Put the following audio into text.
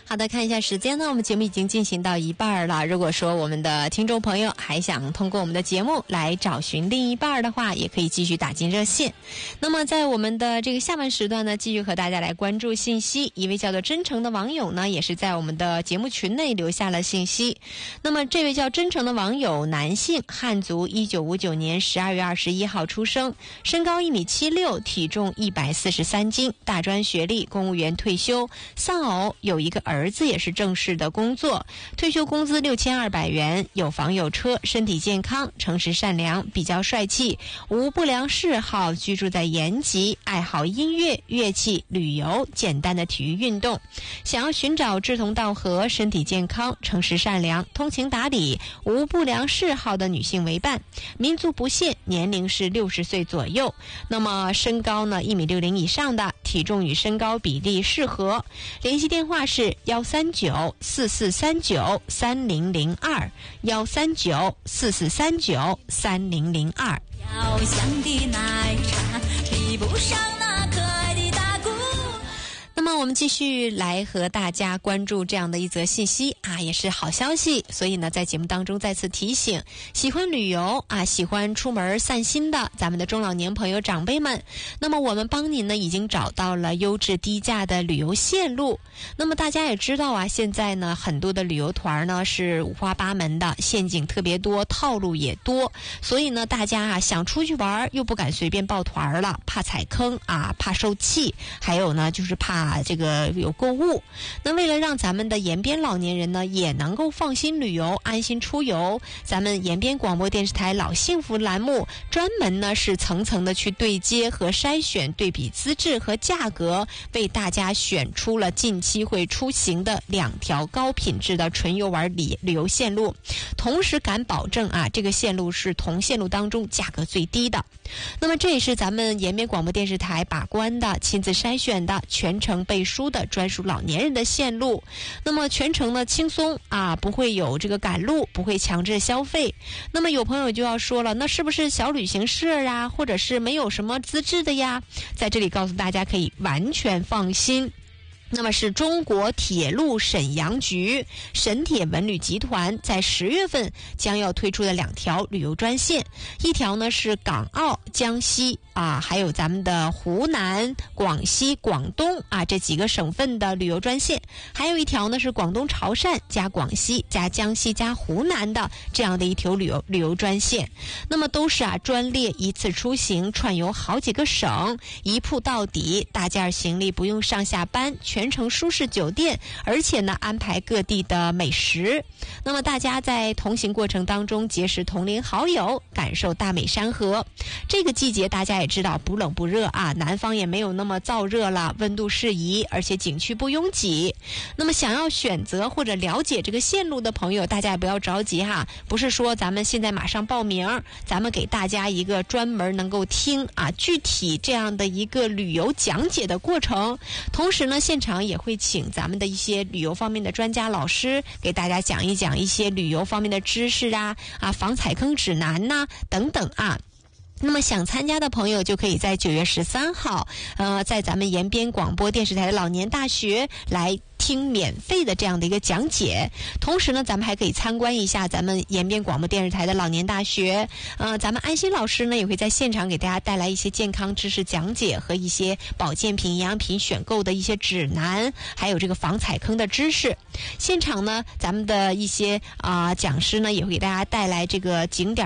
好的，看一下时间呢，我们节目已经进行到一半了。如果说我们的听众朋友还想通过我们的节目来找寻另一半的话，也可以继续打进热线。那么在我们的这个下半时段呢，继续和大家来关注信息。一位叫做真诚的网友呢，也是在我们的节目群内留下了信息。那么这位叫真诚的网友，男性，汉族，1959年12月21号出生，身高1.76米，体重143斤，大专学历，公务员退休，丧偶，有一个儿子也是正式的工作，退休工资6200元，有房有车，身体健康，诚实善良，比较帅气，无不良嗜好，居住在延吉，爱好音乐、乐器、旅游，简单的体育运动，想要寻找志同道合、身体健康、诚实善良、通情达理、无不良嗜好的女性为伴，民族不限，年龄是60岁左右，那么身高呢1.60米以上的，体重与身高比例适合，联系电话是13944393002，13944393002。 要香的奶茶比不上那可爱的大姑。 那么我们继续来和大家关注这样的一则信息啊，也是好消息。所以呢，在节目当中再次提醒，喜欢旅游啊，喜欢出门散心的咱们的中老年朋友长辈们，那么我们帮您呢已经找到了优质低价的旅游线路。那么大家也知道啊，现在呢很多的旅游团呢是五花八门的，陷阱特别多，套路也多，所以呢大家啊想出去玩又不敢随便报团了，怕踩坑啊，怕受气，还有呢就是怕这个有购物。那为了让咱们的延边老年人呢也能够放心旅游，安心出游，咱们延边广播电视台老幸福栏目专门呢是层层的去对接和筛选，对比资质和价格，为大家选出了近期会出行的2条高品质的纯游玩旅游线路，同时敢保证啊这个线路是同线路当中价格最低的。那么这也是咱们延边广播电视台把关的，亲自筛选的，全程背书的，专属老年人的线路。那么全程呢轻松啊，不会有这个赶路，不会强制消费。那么有朋友就要说了，那是不是小旅行社啊，或者是没有什么资质的呀？在这里告诉大家，可以完全放心。那么是中国铁路沈阳局沈铁文旅集团在10月份将要推出的2条旅游专线，一条呢是港澳、江西啊，还有咱们的湖南、广西、广东啊这几个省份的旅游专线，还有一条呢是广东潮汕加广西加江西加湖南的这样的一条旅游专线。那么都是啊专列一次出行，串游好几个省，一铺到底，大件行李不用上下班，全程舒适酒店，而且呢安排各地的美食。那么大家在同行过程当中结识同龄好友，感受大美山河。这个季节大家也知道不冷不热啊，南方也没有那么燥热了，温度适宜，而且景区不拥挤。那么想要选择或者了解这个线路的朋友，大家也不要着急哈，不是说咱们现在马上报名，咱们给大家一个专门能够听啊具体这样的一个旅游讲解的过程。同时呢，现场也会请咱们的一些旅游方面的专家老师给大家讲一讲一些旅游方面的知识啊，防踩坑指南呐，等等啊。那么想参加的朋友就可以在9月13号在咱们延边广播电视台的老年大学来听免费的这样的一个讲解。同时呢，咱们还可以参观一下咱们延边广播电视台的老年大学。咱们安心老师呢也会在现场给大家带来一些健康知识讲解和一些保健品、营养品选购的一些指南，还有这个防踩坑的知识。现场呢，咱们的一些讲师呢也会给大家带来这个景点